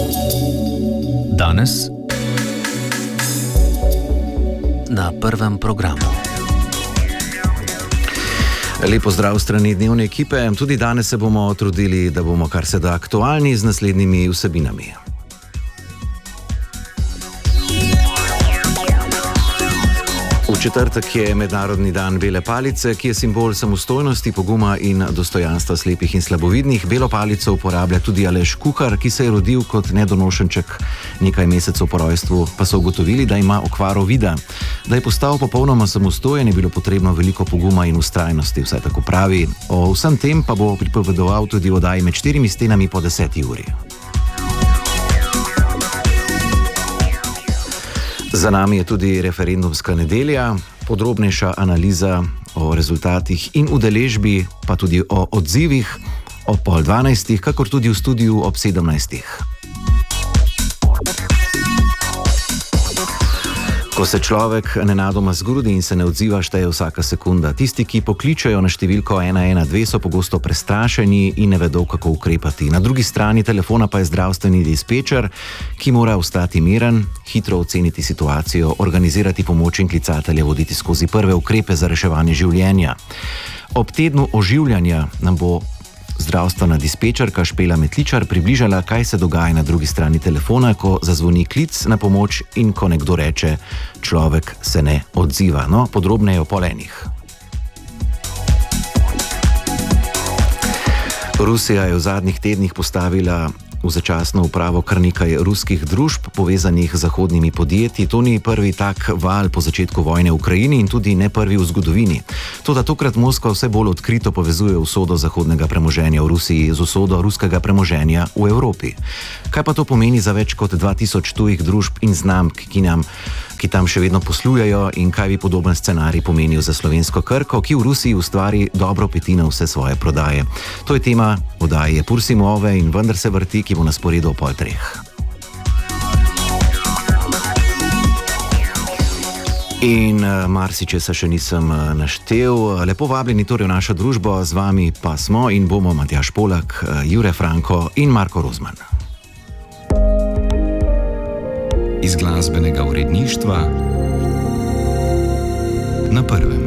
Danes na prvem programu. Lepo zdrav strani dnevne ekipe. Tudi danes se bomo trudili, da bomo kar se da aktualni z naslednjimi vsebinami. V četrtek je Mednarodni dan bele palice, ki je simbol samostojnosti, poguma in dostojanstva slepih in slabovidnih. Belo palico uporablja tudi Aleš Kuhar, ki se je rodil kot nedonošenček. Nekaj mesecev po rojstvu pa so ugotovili, da ima okvaro vida. Da je postal popolnoma samostojen, je bilo potrebno veliko poguma in vztrajnosti, vsaj tako pravi. O vsem tem pa bo pripovedoval tudi v oddaji Med štirimi stenami po 10. uri. Za nami je tudi referendumska nedelja, podrobnejša analiza o rezultatih in udeležbi, pa tudi o odzivih ob 11:30, kakor tudi v studiu ob 17. Ko se človek nenadoma zgrudi in se ne odziva, šteje vsaka sekunda. Tisti, ki pokličejo na številko 112, so pogosto prestrašeni in ne vedo, kako ukrepati. Na drugi strani telefona pa je zdravstveni dispečer, ki mora ostati miren, hitro oceniti situacijo, organizirati pomoč in klicatelje voditi skozi prve ukrepe za reševanje življenja. Ob tednu oživljanja nam bo zdravstvena dispečerka Špela Metličar približala, kaj se dogaja na drugi strani telefona, ko zazvoni klic na pomoč in ko nekdo reče, človek se ne odziva. No, podrobneje o 12:30. Rusija je v zadnjih tednih postavila v začasno upravo kar nekaj ruskih družb, povezanih z zahodnimi podjetji. To ni prvi tak val po začetku vojne v Ukrajini in tudi ne prvi v zgodovini. Toda tokrat Moskva vse bolj odkrito povezuje usodo zahodnega premoženja v Rusiji z usodo ruskega premoženja v Evropi. Kaj pa to pomeni za več kot 2000 tujih družb in znamk, ki tam še vedno poslujejo, in kaj bi podoben scenarij pomenil za slovensko Krko, ki v Rusiji ustvari dobro petino vse svoje prodaje. To je tema oddaje Pursimove in vendar se vrti, ki bo na sporedu ob 2:30. In marsičesa še nisem naštel. Lepo vabljeni torej v našo družbo, z vami pa smo in bomo Matjaž Polak, Jure Franko in Marko Rozman. Iz glasbenega uredništva na prvem.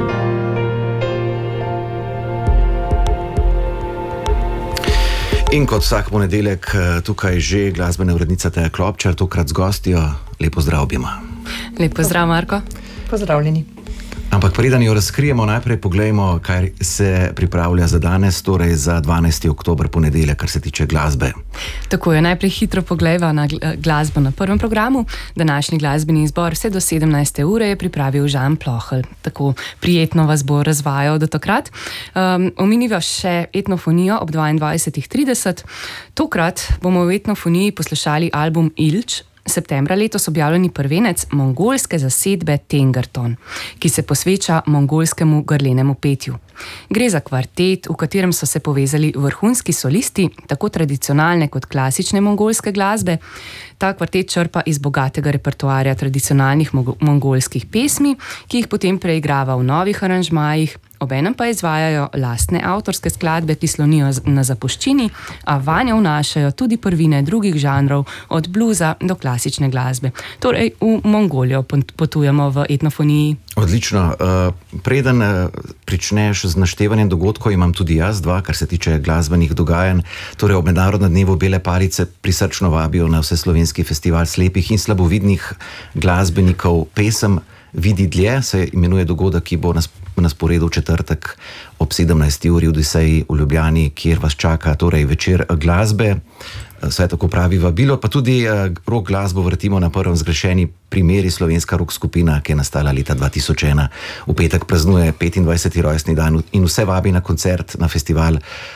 In kot vsak ponedeljek tukaj že glasbena urednica Teja Klopčar, tokrat z gostjo. Lepo zdrav obima. Lepo zdrav, Marko. Pozdravljeni. Ampak preden jo razkrijemo, najprej poglejmo, kaj se pripravlja za danes, torej za 12. oktober, ponedeljek, kar se tiče glasbe. Tako je, najprej hitro poglejva na glasbo na prvem programu. Današnji glasbeni izbor vse do 17. ure je pripravil Žan Plohelj. Tako prijetno vas bo razvajal do takrat. Omeniva še etnofonijo ob 22:30. Tokrat bomo v etnofoniji poslušali album Ilč, septembra letos objavljeni prvenec mongolske zasedbe Tengerton, ki se posveča mongolskemu grlenemu petju. Gre za kvartet, v katerem so se povezali vrhunski solisti, tako tradicionalne kot klasične mongolske glasbe. Ta kvartet črpa iz bogatega repertoarja tradicionalnih mongolskih pesmi, ki jih potem preigrava v novih aranžmajih, obenem pa izvajajo lastne avtorske skladbe, ki slonijo na zapuščini, a vanjo vnašajo tudi prvine drugih žanrov, od bluza do klasične glasbe. Torej v Mongolijo potujemo v etnofoniji. Odlično. Preden pričneš z naštevanjem dogodkov, imam tudi jaz dva, kar se tiče glasbenih dogajanj. Torej ob Mednarodnem dnevu bele palice prisrčno vabijo na Vseslovenski festival slepih in slabovidnih glasbenikov. Pesem Vidi dlje se imenuje dogodek, ki bo na sporedu v četrtek ob 17. uri v Odiseji v Ljubljani, kjer vas čaka torej večer glasbe. Vse tako pravi vabilo, pa tudi rock glasbo vrtimo na prvem. Zgrešeni primeri, slovenska rock skupina, ki je nastala leta 2001. V petek praznuje 25. rojstni dan in vse vabi na koncert na festival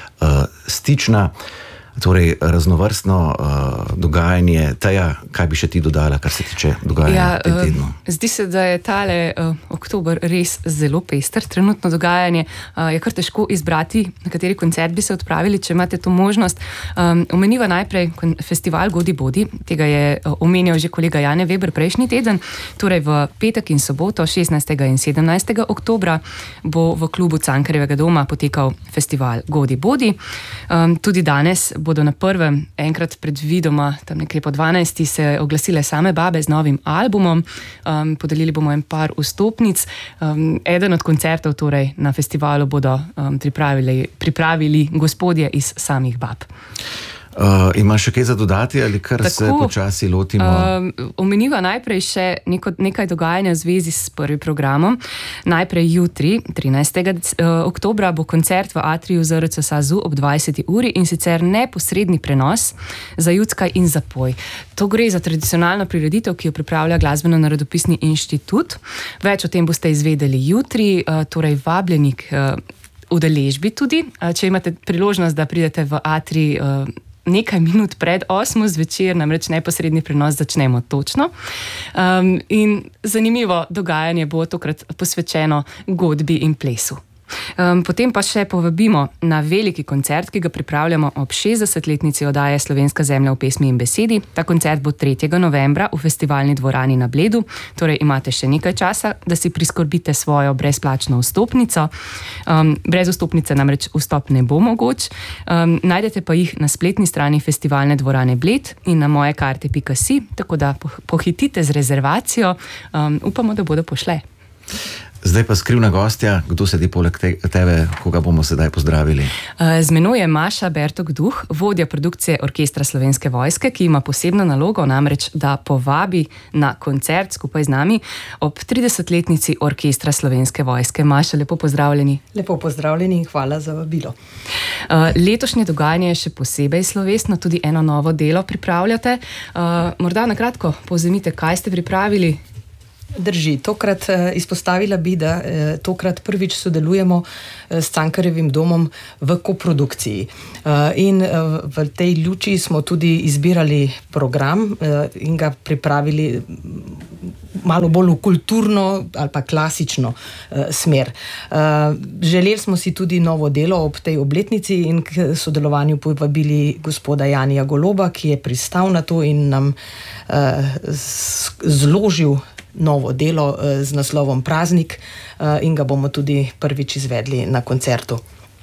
Stična. Torej, raznovrstno dogajanje. Teja, kaj bi še ti dodala, kar se tiče dogajanja v tem tednu? Zdi se, da je tale oktober res zelo pester. Trenutno dogajanje je kar težko izbrati, na kateri koncert bi se odpravili, če imate to možnost. Omeniva najprej festival Godi Bodi, tega je omenjal že kolega Jane Weber prejšnji teden. Torej v petek in soboto, 16. in 17. oktobra, bo v klubu Cankarjevega doma potekal festival Godi Bodi. Tudi danes bodo na prvem, enkrat predvidoma, tam nekje po 12. se oglasile same babe z novim albumom. Podelili bomo en par vstopnic. Eden od koncertov torej na festivalu bodo pripravili gospodje iz samih bab. Ima še kaj za dodati ali kar tako, se počasi lotimo? Omeniva najprej še nekaj dogajanja v zvezi s prvim programom. Najprej jutri, 13. oktobra, bo koncert v atriju ZRC SAZU ob 20. uri in sicer neposredni prenos za Ljudskaj in zapoj. To gre za tradicionalno prireditev, ki jo pripravlja Glasbeno-narodopisni inštitut. Več o tem boste izvedeli jutri, torej vabljeni k udeležbi tudi. Če imate priložnost, da pridete v atrij nekaj minut pred 8. zvečer, namreč neposredni prenos začnemo točno. In zanimivo dogajanje bo tokrat posvečeno godbi in plesu. Potem pa še povabimo na veliki koncert, ki ga pripravljamo ob 60-letnici oddaje Slovenska zemlja v pesmi in besedi. Ta koncert bo 3. novembra v festivalni dvorani na Bledu, torej imate še nekaj časa, da si priskrbite svojo brezplačno vstopnico. Brez vstopnice namreč vstop ne bo mogoč. Najdete pa jih na spletni strani festivalne dvorane Bled in na mojekarte.si, tako da pohitite z rezervacijo. Upamo, da bodo pošle. Zdaj pa skrivna gostja, kdo sedi poleg tebe, koga bomo sedaj pozdravili? Z menoj je Maša Bertok-Duh, vodja produkcije Orkestra Slovenske vojske, ki ima posebno nalogo, namreč da povabi na koncert skupaj z nami ob 30-letnici Orkestra Slovenske vojske. Maša, lepo pozdravljeni. Lepo pozdravljeni in hvala za vabilo. Letošnje dogajanje je še posebej slovesno, tudi eno novo delo pripravljate. Morda na kratko povzemite, kaj ste pripravili? Drži, tokrat izpostavila bi, da tokrat prvič sodelujemo s Cankarjevim domom v koprodukciji. In v tej luči smo tudi izbirali program in ga pripravili malo bolj v kulturno ali pa klasično smer. Želeli smo si tudi novo delo ob tej obletnici in k sodelovanju povabili gospoda Janija Goloba, ki je pristal na to in nam zložil novo delo z naslovom Praznik in ga bomo tudi prvič izvedli na koncertu.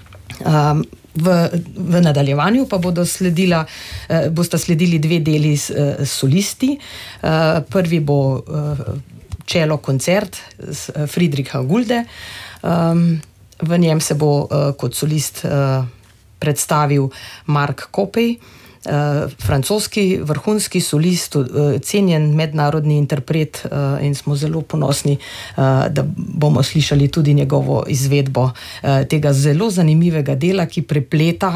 V nadaljevanju pa bosta sledili dve deli solisti. Prvi bo čelo koncert Friedricha Gulde. V njem se bo kot solist predstavil Mark Kopej, francoski vrhunski solist, cenjen mednarodni interpret in smo zelo ponosni, da bomo slišali tudi njegovo izvedbo tega zelo zanimivega dela, ki prepleta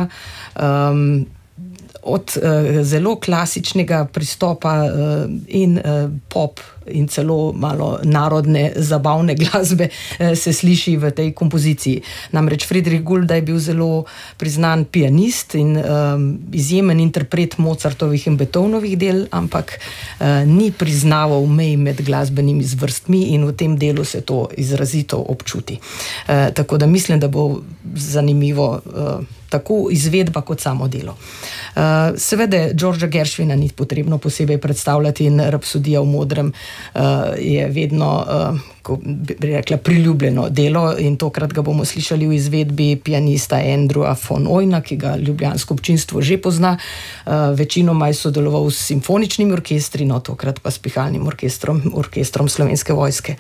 od zelo klasičnega pristopa in pop in celo malo narodne, zabavne glasbe se sliši v tej kompoziciji. Namreč Friedrich Gulda je bil zelo priznan pianist in izjemen interpret Mozartovih in Beethovenovih del, ampak ni priznaval mej med glasbenimi zvrstmi in v tem delu se to izrazito občuti. Tako da mislim, da bo zanimivo tako izvedba kot samo delo. Seveda Georgea Gershwina ni potrebno posebej predstavljati in Rapsodija v modrem je vedno, ko bi rekla, priljubljeno delo in tokrat ga bomo slišali v izvedbi pianista Andrewa von Oyna, ki ga ljubljansko občinstvo že pozna. Večinoma je sodeloval s simfoničnimi orkestri, no tokrat pa s pihalnim orkestrom Slovenske vojske.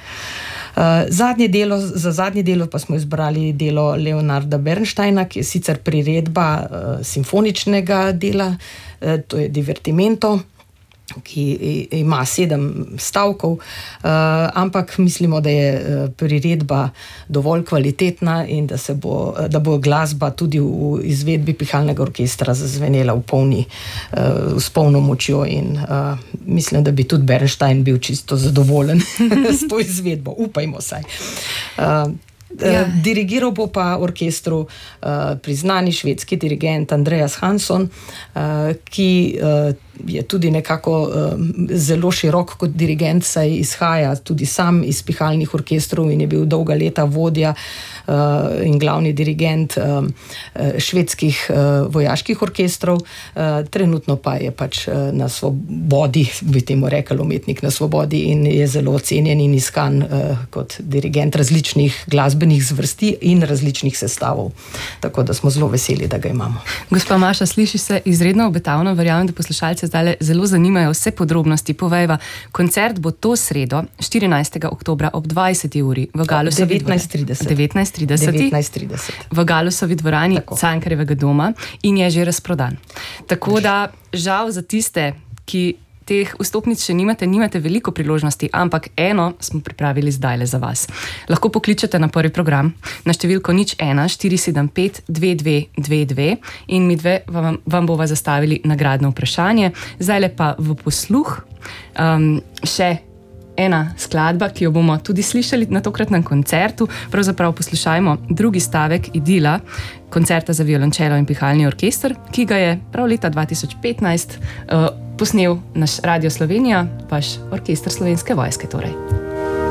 Za zadnje delo pa smo izbrali delo Leonarda Bernsteina, ki je sicer priredba simfoničnega dela, to je Divertimento, ki ima 7 stavkov, ampak mislimo, da je priredba dovolj kvalitetna in da bo glasba tudi v izvedbi pihalnega orkestra zazvenela s polno močjo in mislim, da bi tudi Bernstein bil čisto zadovoljen s to izvedbo. Upajmo saj. Dirigiral bo pa orkestru priznani švedski dirigent Andreas Hansson, ki je tudi nekako zelo širok kot dirigent, saj izhaja tudi sam iz pihalnih orkestrov in je bil dolga leta vodja in glavni dirigent švedskih vojaških orkestrov. Trenutno pa je pač na svobodi, bi temu rekli umetnik na svobodi, in je zelo ocenjen in iskan kot dirigent različnih glasbenih zvrsti in različnih sestavov. Tako da smo zelo veseli, da ga imamo. Gospa Maša, sliši se izredno obetavno, verjamem, da poslušalce zdaj zelo zanimajo vse podrobnosti. Povejva, koncert bo to sredo, 14. oktobra ob 20. uri v Galusovi 19:30 v Galusovi dvorani Cankarjevega doma in je že razprodan. Tako da žal za tiste, ki teh vstopnic še nimate veliko priložnosti, ampak eno smo pripravili zdajle za vas. Lahko pokličete na prvi program na številko 01 475 2222 in mi dve vam bova zastavili nagradno vprašanje. Zdajle pa v posluh še ena skladba, ki jo bomo tudi slišali na tokratnem koncertu. Pravzaprav poslušajmo drugi stavek Idila, koncerta za violončelo in pihalni orkester, ki ga je prav leta 2015 posnel naš Radio Slovenija, vaš orkester Slovenske vojske torej.